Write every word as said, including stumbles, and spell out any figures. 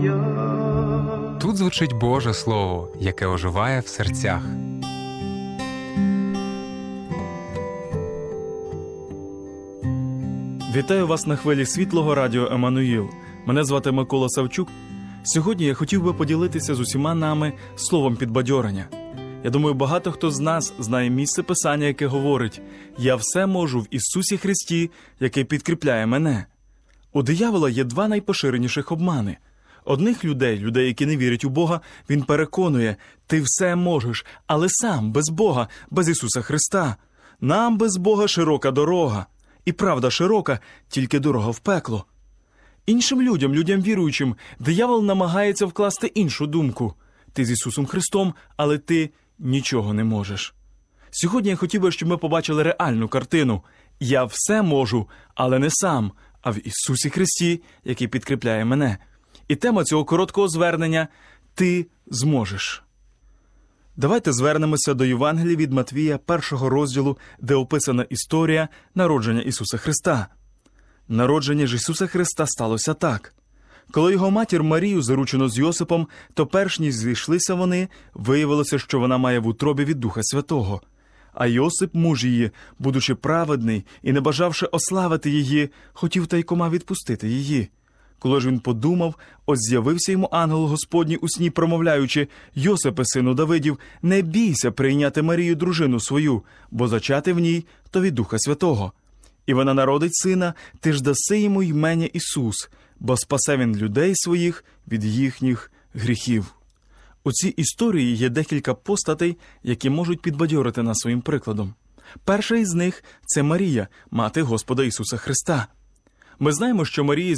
Тут звучить Боже Слово, яке оживає в серцях. Вітаю вас на хвилі світлого радіо Еммануїл. Мене звати Микола Савчук. Сьогодні я хотів би поділитися з усіма нами словом підбадьорення. Я думаю, багато хто з нас знає місце Писання, яке говорить «Я все можу в Ісусі Христі, який підкріпляє мене». У диявола є два найпоширеніших обмани. Одних людей, людей, які не вірять у Бога, він переконує «Ти все можеш, але сам, без Бога, без Ісуса Христа. Нам без Бога широка дорога. І правда широка, тільки дорога в пекло». Іншим людям, людям віруючим, диявол намагається вкласти іншу думку. Ти з Ісусом Христом, але ти нічого не можеш. Сьогодні я хотів би, щоб ми побачили реальну картину. Я все можу, але не сам, а в Ісусі Христі, який підкріпляє мене. І тема цього короткого звернення – «Ти зможеш». Давайте звернемося до Євангелія від Матвія, першого розділу, де описана історія народження Ісуса Христа. Народження ж Ісуса Христа сталося так. Коли його матір Марію заручено з Йосипом, то перш ніж зійшлися вони, виявилося, що вона має в утробі від Духа Святого. А Йосип, муж її, будучи праведний і не бажавши ославити її, хотів тайкома відпустити її. Коли ж він подумав, ось з'явився йому ангел Господній у сні, промовляючи: «Йосипе, сину Давидів, не бійся прийняти Марію, дружину свою, бо зачати в ній то від Духа Святого. І вона народить сина, ти ж даси йому ймення Ісус, бо спасе він людей своїх від їхніх гріхів». У цій історії є декілька постатей, які можуть підбадьорити нас своїм прикладом. Перша із них – це Марія, мати Господа Ісуса Христа. Ми знаємо, що Марія